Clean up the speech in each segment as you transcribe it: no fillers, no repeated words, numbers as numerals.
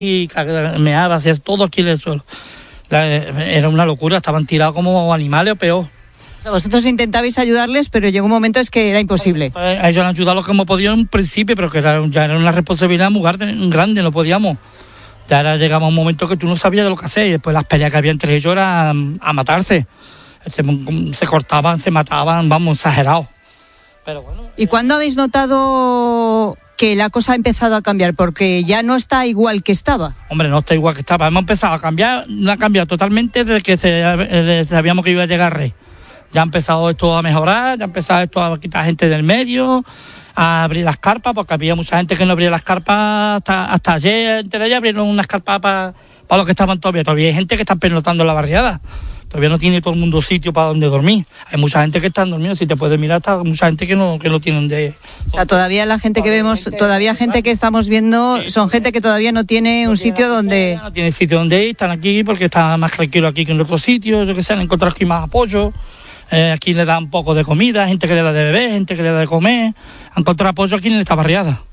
y meaba, hacía todo aquí en el suelo. Era una locura, estaban tirados como animales o peor. O sea, vosotros intentabais ayudarles, pero llegó un momento es que era imposible. A ellos han ayudado lo que hemos podido en un principio, pero que ya era una responsabilidad muy grande, no podíamos. Ya llegaba un momento que tú no sabías de lo que hacer, y después las peleas que había entre ellos eran a matarse. Se cortaban, se mataban, vamos, exagerados. Pero bueno. ¿Y cuándo habéis notado que la cosa ha empezado a cambiar? Porque ya no está igual que estaba. Hombre, no está igual que estaba. Hemos empezado a cambiar, no ha cambiado totalmente desde que sabíamos que iba a llegar Rey. Ya ha empezado esto a mejorar, ya ha empezado esto a quitar gente del medio, a abrir las carpas, porque había mucha gente que no abría las carpas hasta ayer. Entre ellas abrieron unas carpas para los que estaban todavía. Todavía hay gente que está pernoctando en la barriada. Todavía no tiene todo el mundo sitio para donde dormir. Hay mucha gente que está dormiendo, si te puedes mirar, está mucha gente que no tiene donde... O sea, todavía la gente que vemos, todavía gente que estamos viendo, son gente que todavía no tiene un sitio donde... No tiene sitio donde ir, están aquí porque está más tranquilo aquí que en otros sitios, yo que sé, han encontrado aquí más apoyo. Aquí le dan un poco de comida, gente que le da de beber, gente que le da de comer. Han encontrado apoyo aquí en esta barriada.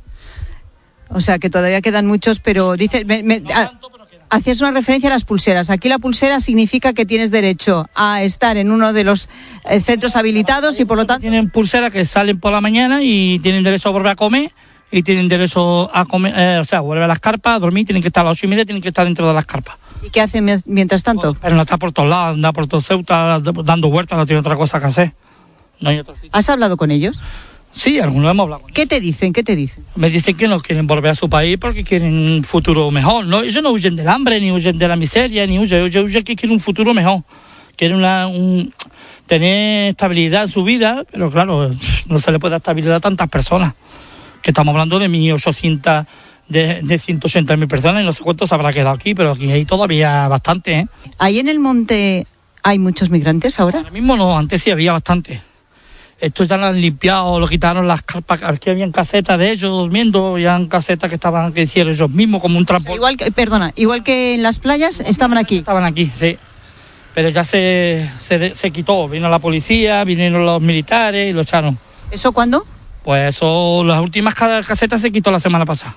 O sea, que todavía quedan muchos, pero dice... Hacías una referencia a las pulseras. Aquí la pulsera significa que tienes derecho a estar en uno de los centros habilitados y por lo tanto... Tienen pulseras que salen por la mañana y tienen derecho a volver a comer y tienen derecho a comer, o sea, volver a las carpas, a dormir, tienen que estar a las 8:30, tienen que estar dentro de las carpas. ¿Y qué hacen mientras tanto? Pero no está por todos lados, anda por todo Ceuta dando vueltas, no tiene otra cosa que hacer. No hay otro sitio. ¿Has hablado con ellos? Sí, algunos hemos hablado con ellos. ¿Qué te dicen? Me dicen que no quieren volver a su país porque quieren un futuro mejor. No, ellos no huyen del hambre, ni huyen de la miseria, ni huyen. Ellos huyen que quieren un futuro mejor. Quieren tener estabilidad en su vida, pero claro, no se le puede dar estabilidad a tantas personas. Que estamos hablando de 1.800, de 180.000 personas y no sé cuántos habrá quedado aquí, pero aquí hay todavía bastante, ¿eh? ¿Ahí en el monte hay muchos migrantes ahora? Ahora mismo no, antes sí había bastante. Esto ya lo han limpiado, lo quitaron las carpas, aquí habían casetas de ellos durmiendo, ya han casetas que hicieron ellos mismos como un transporte. O sea, igual que en las playas, estaban aquí. Estaban aquí, sí. Pero ya se quitó, vino la policía, vinieron los militares y lo echaron. ¿Eso cuándo? Pues eso, las últimas casetas se quitó la semana pasada.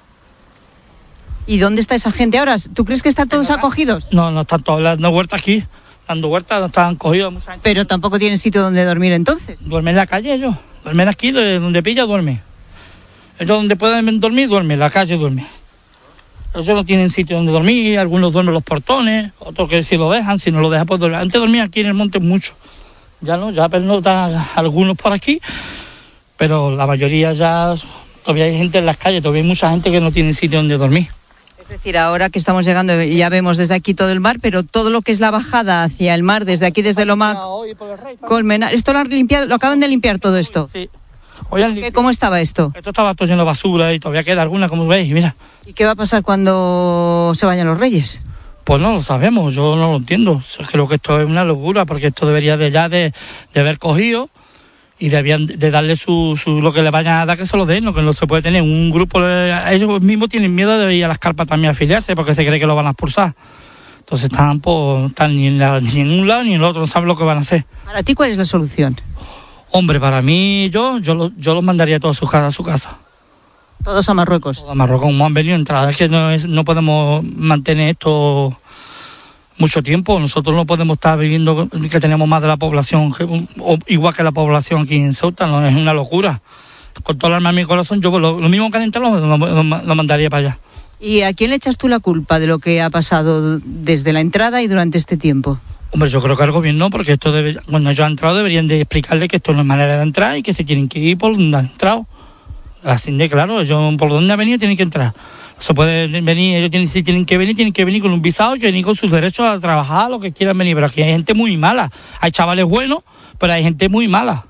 ¿Y dónde está esa gente ahora? ¿Tú crees que están todos acogidos? No están todos dando vueltas aquí. Dando vueltas, no estaban cogidos mucha gente. Pero tampoco tienen sitio donde dormir entonces. Duermen en la calle ellos. Duermen aquí, donde pilla, duerme. Ellos donde pueden dormir, duermen. En la calle duermen. Ellos no tienen sitio donde dormir. Algunos duermen en los portones. Otros que si lo dejan, si no lo dejan, pues dormir. Antes dormían aquí en el monte mucho. Ya no, ya pernotan algunos por aquí. Pero la mayoría ya... Todavía hay gente en las calles. Todavía hay mucha gente que no tiene sitio donde dormir. Es decir, ahora que estamos llegando, ya vemos desde aquí todo el mar, pero todo lo que es la bajada hacia el mar, desde aquí, desde Loma Colmenar, esto lo han limpiado, lo acaban de limpiar todo esto. Sí. ¿Cómo estaba esto? Esto estaba todo lleno de basura y todavía queda alguna, como veis, mira. ¿Y qué va a pasar cuando se vayan los reyes? Pues no lo sabemos, yo no lo entiendo. Creo que esto es una locura, porque esto debería de haber cogido y debían de darle lo que le vayan a dar, que se lo den, lo que no se puede tener. Un grupo, ellos mismos tienen miedo de ir a las carpas también a afiliarse, porque se cree que lo van a expulsar. Entonces están ni en un lado ni en el otro, no saben lo que van a hacer. ¿Para ti cuál es la solución? Hombre, para mí, yo los mandaría todos a su casa. ¿Todos a Marruecos? Todos a Marruecos, como han venido a entrar. Es que no podemos mantener esto mucho tiempo. Nosotros no podemos estar viviendo que tenemos más de la población, igual que la población aquí en Ceuta, no es una locura. Con todo el alma en mi corazón, yo lo mismo que han entrado lo mandaría para allá. ¿Y a quién le echas tú la culpa de lo que ha pasado desde la entrada y durante este tiempo? Hombre, yo creo que al gobierno, porque esto cuando ellos han entrado deberían de explicarle que esto no es manera de entrar y que se tienen que ir por donde han entrado. Así de claro, ellos por donde han venido tienen que entrar. Se puede venir, ellos si tienen que venir con un visado, que venir con sus derechos a trabajar, lo que quieran venir. Pero aquí hay gente muy mala. Hay chavales buenos, pero hay gente muy mala.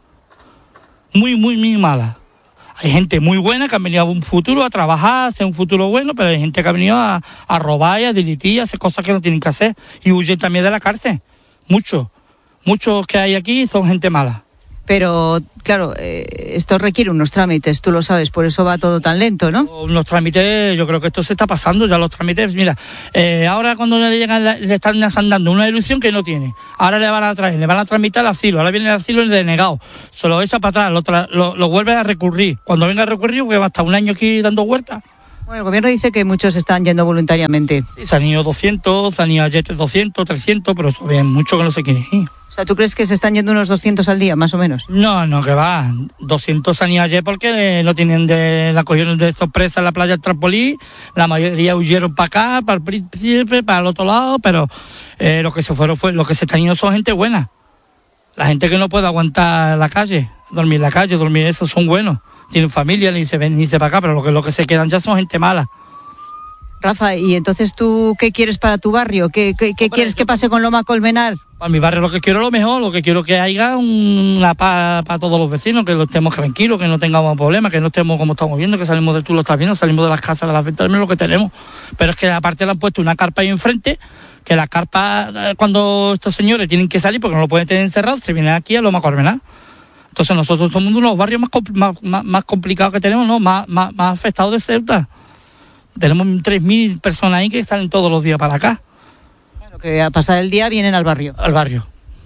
Muy mala. Hay gente muy buena que han venido a un futuro a trabajar, a hacer un futuro bueno, pero hay gente que ha venido a robar y a delinquir, a hacer cosas que no tienen que hacer. Y huyen también de la cárcel. Muchos que hay aquí son gente mala. Pero, claro, esto requiere unos trámites, tú lo sabes, por eso va todo tan lento, ¿no? Los trámites, yo creo que esto se está pasando ya, los trámites. Mira, ahora cuando le llegan, le están dando una ilusión que no tiene. Ahora le van a tramitar el asilo, ahora viene el asilo y el denegado. Se lo echa para atrás, lo vuelve a recurrir. Cuando venga a recurrir, porque va a estar un año aquí dando vueltas. Bueno, el gobierno dice que muchos están yendo voluntariamente. Sí, se han ido 200, se han ido ayer 200, 300, pero todavía hay mucho que no se quieren ir. O sea, ¿tú crees que se están yendo unos 200 al día, más o menos? No, que va. 200 se han ido ayer porque no tienen la cogieron de sorpresa en la playa del trampolín. La mayoría huyeron para acá, para el Príncipe, para el otro lado, pero lo que se están yendo son gente buena. La gente que no puede aguantar la calle, dormir en la calle, dormir eso, son buenos. Tienen familia, ni se ven ni se para acá, pero lo que se quedan ya son gente mala. Rafa, ¿y entonces tú qué quieres para tu barrio? ¿Qué quieres que pase con Loma Colmenar? Para mi barrio lo que quiero es lo mejor, lo que quiero es que haya una paz para todos los vecinos, que lo estemos tranquilos, que no tengamos problemas, que no estemos como estamos viendo, que salimos tú lo estás viendo, salimos de las casas, de las ventas, lo que tenemos. Pero es que aparte le han puesto una carpa ahí enfrente, que la carpa, cuando estos señores tienen que salir porque no lo pueden tener encerrado, se vienen aquí a Loma Colmenar. Entonces nosotros somos uno de los barrios más complicados que tenemos, ¿no? Más afectados de Ceuta. Tenemos 3.000 personas ahí que salen todos los días para acá. Claro, que a pasar el día vienen al barrio. Al barrio.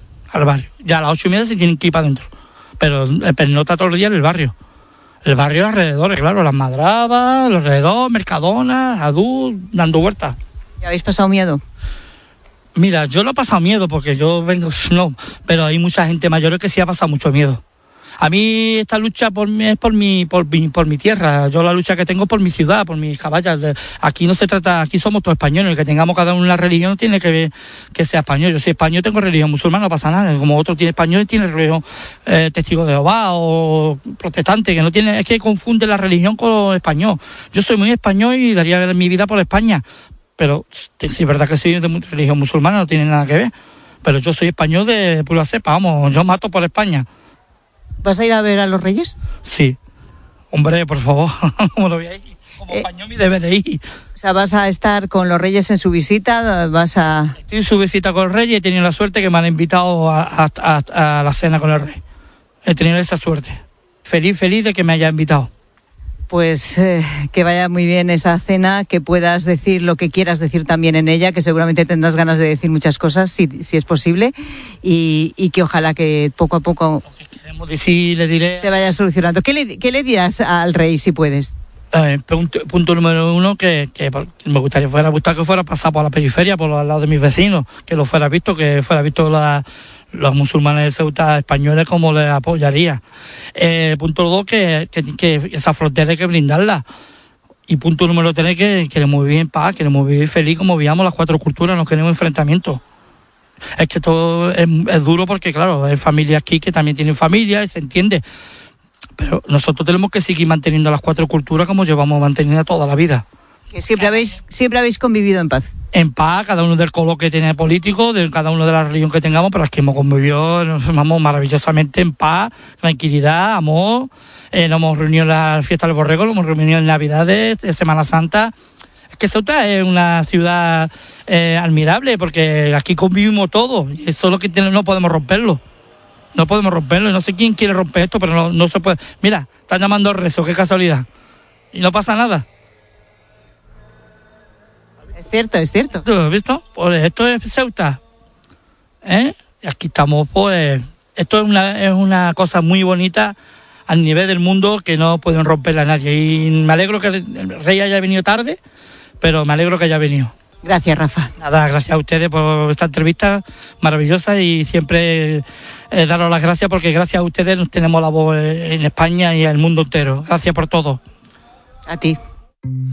Ya a las 8:30 se tienen que ir para adentro. Pero pernota todos los días en el barrio. El barrio alrededor, claro, Las Madrabas, alrededor, Mercadona, Adú, dando vueltas. ¿Y habéis pasado miedo? Mira, yo no he pasado miedo porque yo vengo, no, pero hay mucha gente mayor que sí ha pasado mucho miedo. A mí esta lucha es por mi tierra. Yo la lucha que tengo es por mi ciudad, por mis caballas. Aquí no se trata, aquí somos todos españoles. El que tengamos cada uno una religión no tiene que ver que sea español. Yo soy español, tengo religión musulmana, no pasa nada. Como otro tiene español, tiene religión testigo de Jehová o protestante, que no tiene, es que confunde la religión con lo español. Yo soy muy español y daría mi vida por España. Pero si es verdad que soy de religión musulmana, no tiene nada que ver. Pero yo soy español de pura cepa, vamos, yo mato por España. ¿Vas a ir a ver a los Reyes? Sí. Hombre, por favor, como lo voy a ir. Como español mi debe de ir. O sea, ¿vas a estar con los Reyes en su visita? Estoy en su visita con el Rey y he tenido la suerte que me han invitado a la cena con el Rey. He tenido esa suerte. Feliz de que me haya invitado. Pues que vaya muy bien esa cena, que puedas decir lo que quieras decir también en ella, que seguramente tendrás ganas de decir muchas cosas, si es posible, y que ojalá que poco a poco le diré, se vaya solucionando. ¿Qué le dirás al Rey, si puedes? Punto número 1, que me gustaría que fuera pasar por la periferia, por los lados de mis vecinos, que lo fuera visto, los musulmanes de Ceuta españoles como les apoyaría. Punto 2, que esa frontera hay que blindarla. Y punto número 3, que queremos vivir en paz, queremos vivir feliz como vivíamos las 4 culturas, no queremos enfrentamientos. Es que todo es duro porque, claro, hay familias aquí que también tienen familia y se entiende. Pero nosotros tenemos que seguir manteniendo las 4 culturas como llevamos manteniendo toda la vida. Que siempre habéis convivido en paz. En paz, cada uno del color que tiene político, de cada uno de la religión que tengamos, pero es que hemos convivido, nos formamos maravillosamente en paz, tranquilidad, amor. Nos hemos reunido en la fiesta del Borrego, nos hemos reunido en Navidades, en Semana Santa. Es que Ceuta es una ciudad admirable porque aquí convivimos todos y eso es lo que no podemos romperlo. No podemos romperlo y no sé quién quiere romper esto, pero no se puede. Mira, están llamando al rezo, qué casualidad. Y no pasa nada. Es cierto. ¿Lo has visto? Pues esto es Ceuta. Y aquí estamos, pues. Esto es una cosa muy bonita al nivel del mundo que no pueden romperla a nadie. Y me alegro que el Rey haya venido tarde, pero me alegro que haya venido. Gracias, Rafa. Nada, gracias a ustedes por esta entrevista maravillosa y siempre daros las gracias porque gracias a ustedes tenemos la voz en España y en el mundo entero. Gracias por todo. A ti.